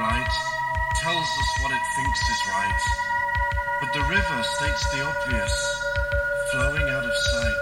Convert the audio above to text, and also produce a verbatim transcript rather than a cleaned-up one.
right, tells us what it thinks is right. But the river states the obvious, flowing out of sight.